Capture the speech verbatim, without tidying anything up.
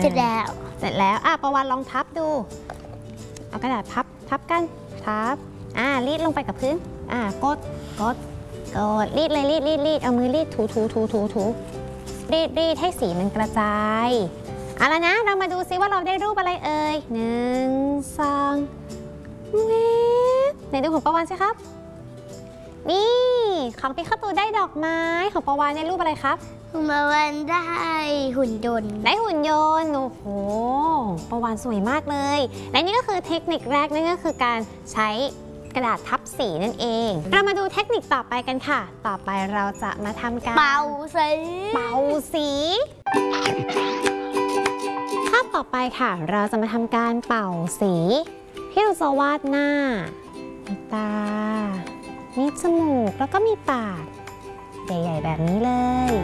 ร็จแล้วเสร็จแล้วอ่ะประวันลองทับดูเอากระดาษพับทับกันทับอ่ารีดลงไปกับพื้นอ่ากดกดกดรีดเลยรีดรีดรีดเอามือรีดถูถูถูถูถูรีดรีดให้สีมันกระจายเอาละนะเรามาดูซิว่าเราได้รูปอะไรเอ่ยหนึ่งสองเว็บไหนดูของประวันสิครับนี่ของพี่ข้าวตูได้ดอกไม้ของประวันได้รูปอะไรครับคุณมาวันได้หุ่นยนต์ได้หุ่นยนต์โอ้โหประวันสวยมากเลยและนี่ก็คือเทคนิคแรกนั่นก็คือการใช้กระดาษทับสีนั่นเองเรามาดูเทคนิคต่อไปกันค่ะต่อไปเราจะมาทำการเป่าสีเป่าสีภาพต่อไปค่ะเราจะมาทำการเป่าสีที่เราจะวาดหน้ามีตามีจมูกแล้วก็มีปากใหญ่ๆแบบนี้เลย